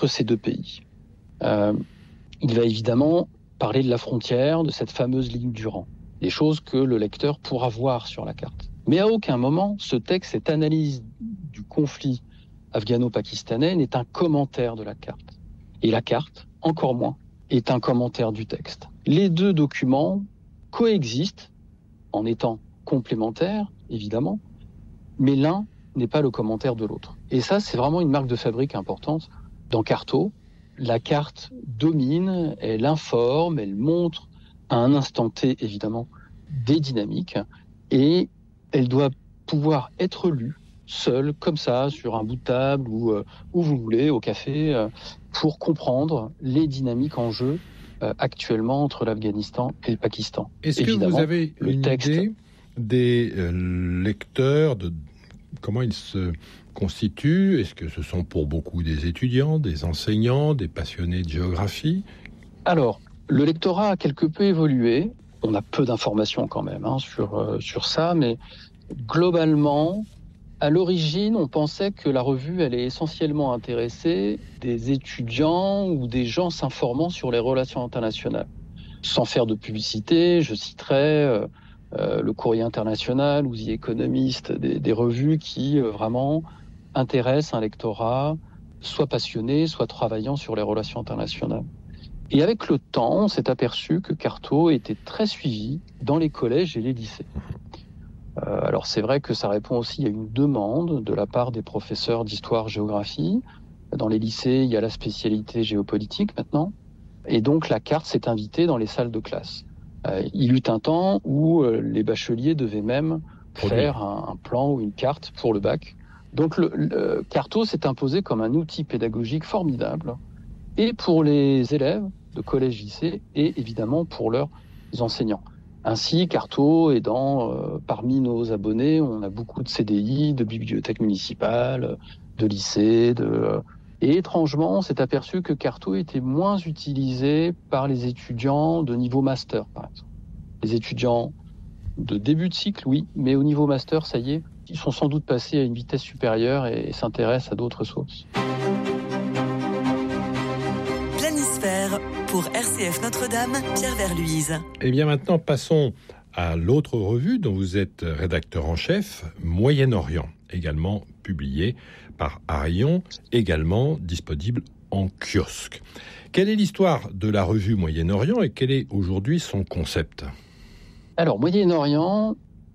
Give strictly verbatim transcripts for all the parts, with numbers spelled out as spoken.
ces deux pays. Euh, il va évidemment parler de la frontière, de cette fameuse ligne du rang, des choses que le lecteur pourra voir sur la carte. Mais à aucun moment, ce texte, cette analyse du conflit afghano-pakistanais n'est un commentaire de la carte. Et la carte, encore moins, est un commentaire du texte. Les deux documents coexistent en étant complémentaires, évidemment, mais l'un n'est pas le commentaire de l'autre. Et ça, c'est vraiment une marque de fabrique importante. Dans Carto, la carte domine, elle informe, elle montre à un instant T, évidemment, des dynamiques, et elle doit pouvoir être lue seule, comme ça, sur un bout de table ou euh, où vous voulez, au café, euh, pour comprendre les dynamiques en jeu euh, actuellement entre l'Afghanistan et le Pakistan. Est-ce évidemment, que vous avez le une texte... idée des euh, lecteurs, de comment ils se constituent? Est-ce que ce sont pour beaucoup des étudiants, des enseignants, des passionnés de géographie? Alors, le lectorat a quelque peu évolué. On a peu d'informations quand même hein, sur, euh, sur ça, mais globalement, à l'origine, on pensait que la revue allait essentiellement intéresser des étudiants ou des gens s'informant sur les relations internationales. Sans faire de publicité, je citerai euh, euh, le Courrier international ou The Economist, des, des revues qui euh, vraiment intéressent un lectorat soit passionné, soit travaillant sur les relations internationales. Et avec le temps, on s'est aperçu que Carto était très suivi dans les collèges et les lycées. Euh, alors c'est vrai que ça répond aussi à une demande de la part des professeurs d'histoire-géographie. Dans les lycées, il y a la spécialité géopolitique maintenant. Et donc la carte s'est invitée dans les salles de classe. Euh, il eut un temps où euh, les bacheliers devaient même faire un, un plan ou une carte pour le bac. Donc le, le Carto s'est imposé comme un outil pédagogique formidable, et pour les élèves de collège-lycée, et évidemment pour leurs enseignants. Ainsi, Carto est dans, euh, parmi nos abonnés, on a beaucoup de C D I, de bibliothèques municipales, de lycées, de... Euh, et étrangement, on s'est aperçu que Carto était moins utilisé par les étudiants de niveau master, par exemple. Les étudiants de début de cycle, oui, mais au niveau master, ça y est, ils sont sans doute passés à une vitesse supérieure et, et s'intéressent à d'autres sources. Planisphère pour R C F Notre-Dame, Pierre Verluise. Eh bien maintenant, passons à l'autre revue dont vous êtes rédacteur en chef, Moyen-Orient, également publiée par Arion, également disponible en kiosque. Quelle est l'histoire de la revue Moyen-Orient et quel est aujourd'hui son concept? Alors, Moyen-Orient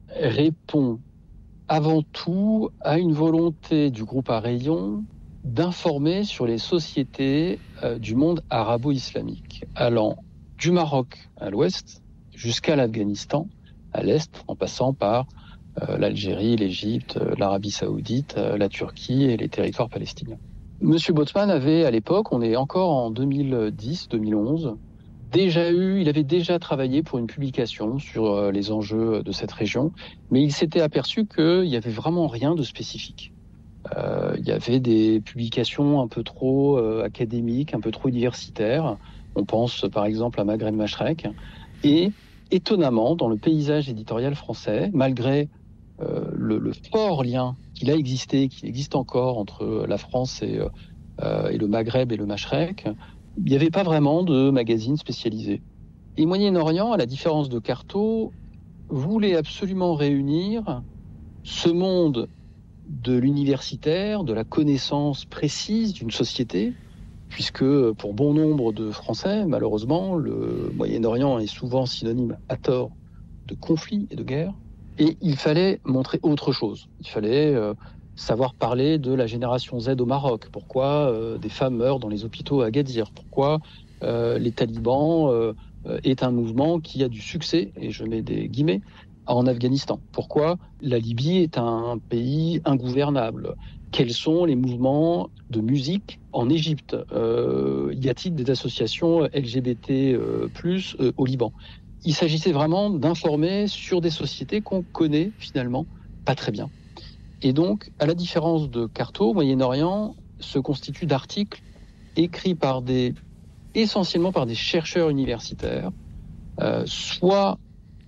répond avant tout à une volonté du groupe Arion d'informer sur les sociétés euh, du monde arabo-islamique, allant du Maroc à l'ouest jusqu'à l'Afghanistan à l'est, en passant par euh, l'Algérie, l'Égypte, euh, l'Arabie saoudite, euh, la Turquie et les territoires palestiniens. Monsieur Bootsman avait à l'époque, on est encore en deux mille dix deux mille onze, déjà eu, il avait déjà travaillé pour une publication sur euh, les enjeux de cette région, mais il s'était aperçu qu'il n'y avait vraiment rien de spécifique. Euh, il y avait des publications un peu trop euh, académiques, un peu trop universitaires. On pense par exemple à Maghreb Mashrek. Et étonnamment, dans le paysage éditorial français, malgré euh, le, le fort lien qu'il a existé, qu'il existe encore entre la France et, euh, et le Maghreb et le Mashrek, il n'y avait pas vraiment de magazines spécialisés. Et Moyen-Orient, à la différence de Carto, voulait absolument réunir ce monde de l'universitaire, de la connaissance précise d'une société, puisque pour bon nombre de Français, malheureusement, le Moyen-Orient est souvent synonyme, à tort, de conflit et de guerre. Et il fallait montrer autre chose. Il fallait euh, savoir parler de la génération Z au Maroc. Pourquoi euh, des femmes meurent dans les hôpitaux à Agadir. Pourquoi euh, les talibans euh, est un mouvement qui a du succès, et je mets des guillemets, en Afghanistan. Pourquoi la Libye est un pays ingouvernable? Quels sont les mouvements de musique en Égypte? euh, Y a-t-il des associations L G B T euh, plus euh, au Liban? Il s'agissait vraiment d'informer sur des sociétés qu'on connaît finalement pas très bien. Et donc, à la différence de Carto, Moyen-Orient se constitue d'articles écrits par des, essentiellement par des chercheurs universitaires, euh, soit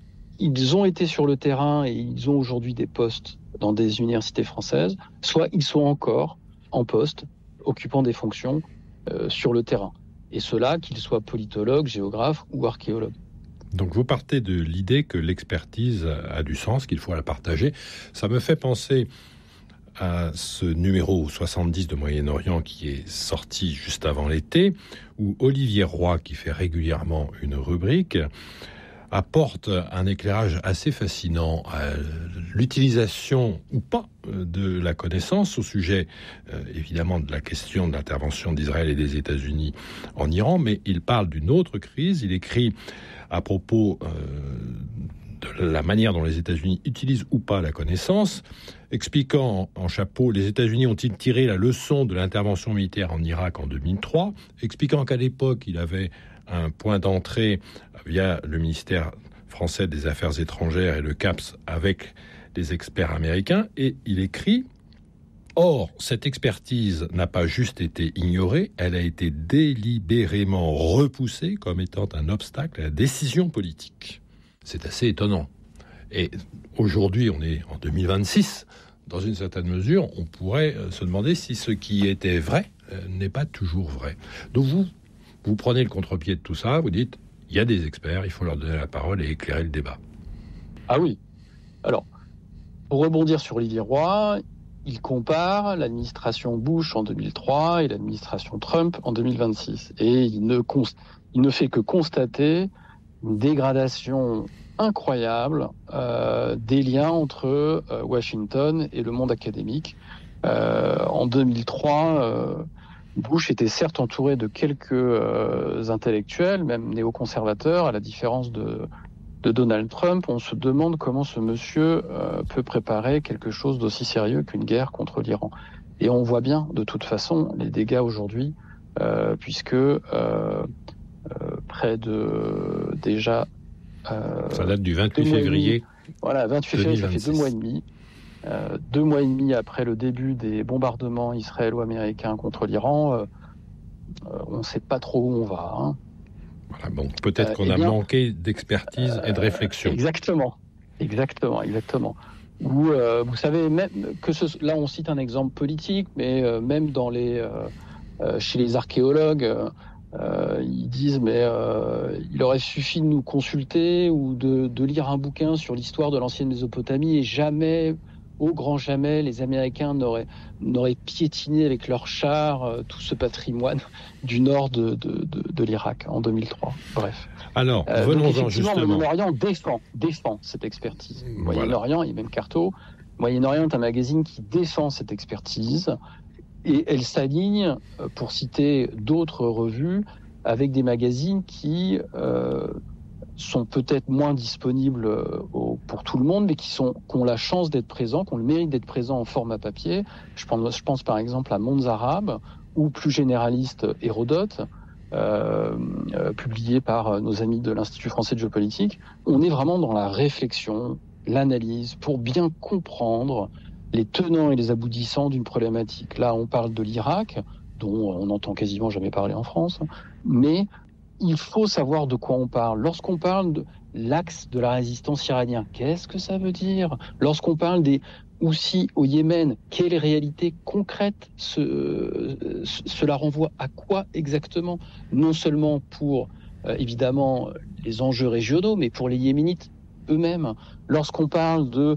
ils ont été sur le terrain et ils ont aujourd'hui des postes dans des universités françaises, soit ils sont encore en poste, occupant des fonctions euh, sur le terrain. Et cela, qu'ils soient politologues, géographes ou archéologues. Donc vous partez de l'idée que l'expertise a du sens, qu'il faut la partager. Ça me fait penser à ce numéro soixante-dix de Moyen-Orient qui est sorti juste avant l'été, où Olivier Roy, qui fait régulièrement une rubrique, apporte un éclairage assez fascinant à l'utilisation ou pas de la connaissance au sujet, euh, évidemment, de la question de l'intervention d'Israël et des États-Unis en Iran, mais il parle d'une autre crise. Il écrit à propos euh, de la manière dont les États-Unis utilisent ou pas la connaissance, expliquant en chapeau, les États-Unis ont-ils tiré la leçon de l'intervention militaire en Irak en deux mille trois, expliquant qu'à l'époque, il avait un point d'entrée via le ministère français des Affaires étrangères et le CAPS avec des experts américains, et il écrit « Or, cette expertise n'a pas juste été ignorée, elle a été délibérément repoussée comme étant un obstacle à la décision politique. » C'est assez étonnant. Et aujourd'hui, on est en deux mille vingt-six. Dans une certaine mesure, on pourrait se demander si ce qui était vrai n'est pas toujours vrai. Donc vous, vous prenez le contre-pied de tout ça, vous dites, il y a des experts, il faut leur donner la parole et éclairer le débat. Ah oui. Alors, pour rebondir sur Olivier Roy, il compare l'administration Bush en deux mille trois et l'administration Trump en deux mille vingt-six. Et il ne, const... il ne fait que constater une dégradation incroyable euh, des liens entre euh, Washington et le monde académique. Euh, en deux mille trois, euh, Bush était certes entouré de quelques euh, intellectuels, même néoconservateurs, à la différence de, de Donald Trump. On se demande comment ce monsieur euh, peut préparer quelque chose d'aussi sérieux qu'une guerre contre l'Iran. Et on voit bien, de toute façon, les dégâts aujourd'hui, euh, puisque euh, euh, près de déjà... Euh, ça date du vingt-huit février. Voilà, vingt-huit février, ça fait deux mois et demi. Euh, deux mois et demi après le début des bombardements israélo-américains contre l'Iran, euh, euh, on ne sait pas trop où on va. Hein. Voilà, bon, peut-être euh, qu'on a bien, manqué d'expertise euh, et de réflexion. Exactement, exactement, exactement. Où, euh, vous savez, même que ce, là on cite un exemple politique, mais euh, même dans les, euh, euh, chez les archéologues, euh, ils disent mais euh, il aurait suffi de nous consulter ou de, de lire un bouquin sur l'histoire de l'ancienne Mésopotamie et jamais, au grand jamais, les Américains n'auraient, n'auraient piétiné avec leurs chars euh, tout ce patrimoine du nord de, de, de, de l'Irak en deux mille trois. Bref. Alors, euh, venons-en justement. Moyen-Orient défend, défend cette expertise. Voilà. Moyen-Orient, et même Carto, Moyen-Orient est un magazine qui défend cette expertise et elle s'aligne, pour citer d'autres revues, avec des magazines qui euh, sont peut-être moins disponibles au, pour tout le monde, mais qui, sont, qui ont la chance d'être présents, qui ont le mérite d'être présents en format papier. Je pense, je pense par exemple à Mondes Arabes, ou plus généraliste Hérodote, euh, euh, publié par nos amis de l'Institut français de géopolitique. On est vraiment dans la réflexion, l'analyse, pour bien comprendre les tenants et les aboutissants d'une problématique. Là, on parle de l'Irak, dont on n'entend quasiment jamais parler en France, mais il faut savoir de quoi on parle. Lorsqu'on parle de l'axe de la résistance iranien, qu'est-ce que ça veut dire ? Lorsqu'on parle des Houthis au Yémen, quelle réalité concrète ce, cela renvoie à quoi exactement ? Non seulement pour, euh, évidemment, les enjeux régionaux, mais pour les Yéménites eux-mêmes. Lorsqu'on parle de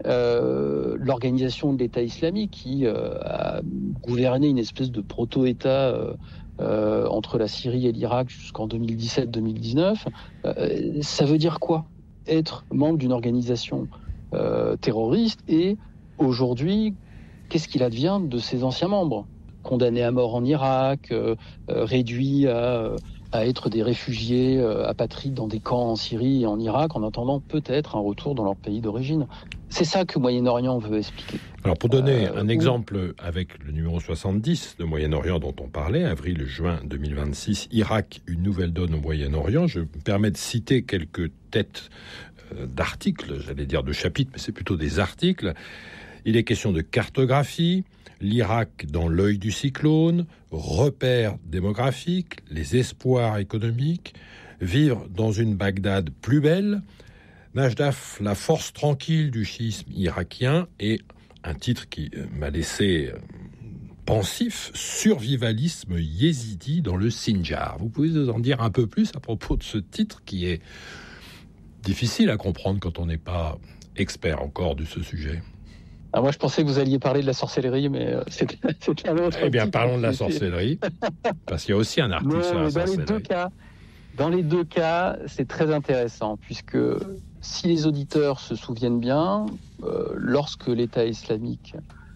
Euh, l'organisation de l'État islamique qui euh, a gouverné une espèce de proto-État euh, euh, entre la Syrie et l'Irak jusqu'en deux mille dix-sept deux mille dix-neuf, euh, ça veut dire quoi ? Être membre d'une organisation euh, terroriste et aujourd'hui, qu'est-ce qu'il advient de ses anciens membres ? Condamnés à mort en Irak, euh, euh, réduits à... à être des réfugiés euh, apatrides dans des camps en Syrie et en Irak en attendant peut-être un retour dans leur pays d'origine. C'est ça que Moyen-Orient veut expliquer. Alors pour donner euh, un exemple avec le numéro soixante-dix de Moyen-Orient dont on parlait, avril-juin deux mille vingt-six, Irak, une nouvelle donne au Moyen-Orient, je me permets de citer quelques têtes euh, d'articles, j'allais dire de chapitres, mais c'est plutôt des articles. Il est question de cartographie, l'Irak dans l'œil du cyclone, repères démographiques, les espoirs économiques, vivre dans une Bagdad plus belle, Najdaf, la force tranquille du chiisme irakien, et un titre qui m'a laissé pensif survivalisme yézidi dans le Sinjar. Vous pouvez nous en dire un peu plus à propos de ce titre qui est difficile à comprendre quand on n'est pas expert encore de ce sujet. Alors moi, je pensais que vous alliez parler de la sorcellerie, mais euh, c'est, c'est un autre. Eh bien, parlons de la sorcellerie, parce qu'il y a aussi un article mais, sur la dans sorcellerie. Les deux cas, dans les deux cas, c'est très intéressant, puisque si les auditeurs se souviennent bien, euh, lorsque l'État islamique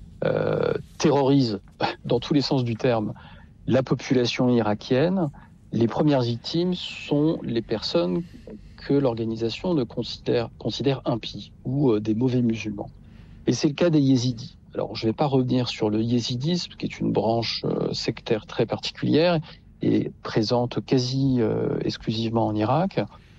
euh, terrorise, dans tous les sens du terme, la population irakienne, les premières victimes sont les personnes que l'organisation ne considère, considère impies ou euh, des mauvais musulmans. Et c'est le cas des yézidis. Alors, je ne vais pas revenir sur le yézidisme, qui est une branche euh, sectaire très particulière et présente quasi euh, exclusivement en Irak.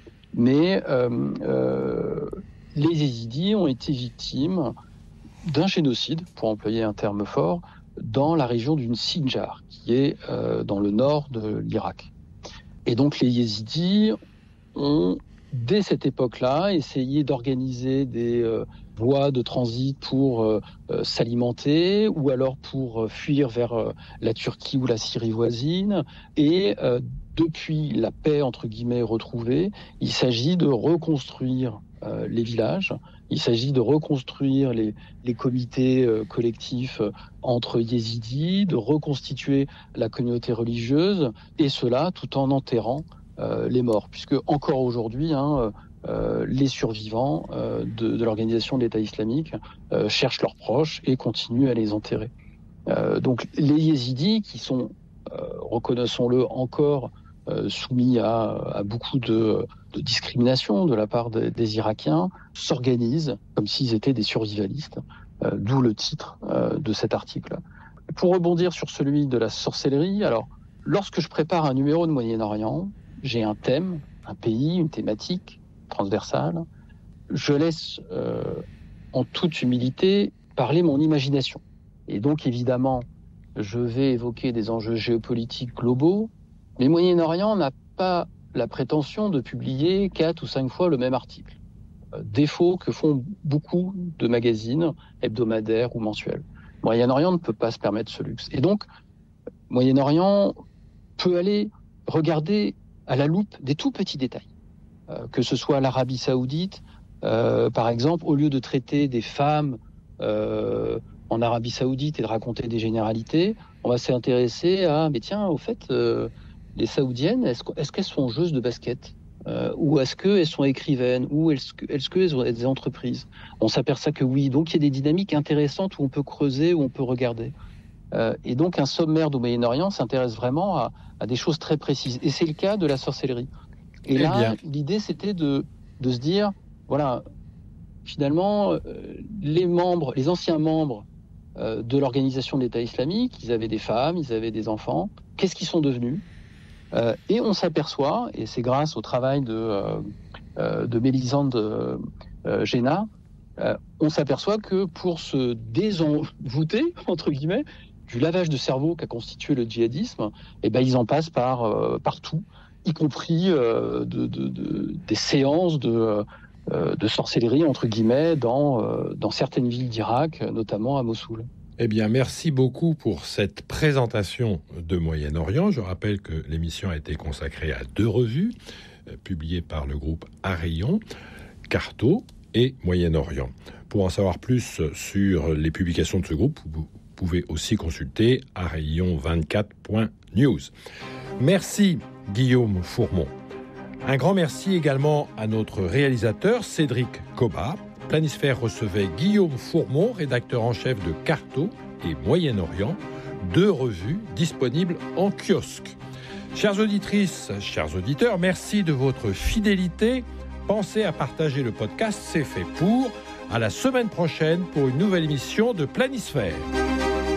Mais euh, euh, les yézidis ont été victimes d'un génocide, pour employer un terme fort, dans la région du Sinjar, qui est euh, dans le nord de l'Irak. Et donc, les yézidis ont, dès cette époque-là, essayé d'organiser des euh, voies de transit pour euh, euh, s'alimenter ou alors pour euh, fuir vers euh, la Turquie ou la Syrie voisine. Et euh, depuis la paix, entre guillemets, retrouvée, il s'agit de reconstruire euh, les villages, il s'agit de reconstruire les, les comités euh, collectifs euh, entre yézidis, de reconstituer la communauté religieuse, et cela tout en enterrant euh, les morts, puisque encore aujourd'hui, hein, Euh, les survivants euh, de, de l'organisation de l'État islamique euh, cherchent leurs proches et continuent à les enterrer. Euh, donc les yézidis, qui sont, euh, reconnaissons-le encore, euh, soumis à, à beaucoup de, de discrimination de la part de, des Irakiens, s'organisent comme s'ils étaient des survivalistes, euh, d'où le titre euh, de cet article. Pour rebondir sur celui de la sorcellerie, alors lorsque je prépare un numéro de Moyen-Orient, j'ai un thème, un pays, une thématique transversale, je laisse euh, en toute humilité parler mon imagination. Et donc évidemment, je vais évoquer des enjeux géopolitiques globaux, mais Moyen-Orient n'a pas la prétention de publier quatre ou cinq fois le même article. Euh, défaut que font beaucoup de magazines hebdomadaires ou mensuels. Moyen-Orient ne peut pas se permettre ce luxe. Et donc, Moyen-Orient peut aller regarder à la loupe des tout petits détails. Euh, que ce soit l'Arabie Saoudite, euh, par exemple, au lieu de traiter des femmes euh, en Arabie Saoudite et de raconter des généralités, on va s'intéresser à, mais tiens, au fait, euh, les Saoudiennes, est-ce, est-ce qu'elles sont joueuses de basket euh, ou est-ce qu'elles sont écrivaines ou est-ce, que, est-ce qu'elles ont des entreprises? On s'aperçoit que oui, donc il y a des dynamiques intéressantes où on peut creuser, où on peut regarder. Euh, et donc un sommaire du Moyen-Orient s'intéresse vraiment à, à des choses très précises. Et c'est le cas de la sorcellerie. Et là, eh bien, l'idée, c'était de, de se dire, voilà, finalement, euh, les membres, les anciens membres euh, de l'organisation de l'État islamique, ils avaient des femmes, ils avaient des enfants. Qu'est-ce qu'ils sont devenus? euh, Et on s'aperçoit, et c'est grâce au travail de, euh, de Mélisande euh, Géna, euh, on s'aperçoit que pour se désenvoûter, entre guillemets, du lavage de cerveau qu'a constitué le djihadisme, eh ben, ils en passent par, euh, partout, y compris euh, de, de, de, des séances de, euh, de sorcellerie, entre guillemets, dans, euh, dans certaines villes d'Irak, notamment à Mossoul. Eh bien, merci beaucoup pour cette présentation de Moyen-Orient. Je rappelle que l'émission a été consacrée à deux revues, euh, publiées par le groupe Arayon, Carto et Moyen-Orient. Pour en savoir plus sur les publications de ce groupe, vous pouvez aussi consulter arayon vingt-quatre point news. Merci Guillaume Fourmont. Un grand merci également à notre réalisateur Cédric Cobat. Planisphère recevait Guillaume Fourmont, rédacteur en chef de Carto et Moyen-Orient, deux revues disponibles en kiosque. Chères auditrices, chers auditeurs, merci de votre fidélité. Pensez à partager le podcast, c'est fait pour. À la semaine prochaine pour une nouvelle émission de Planisphère.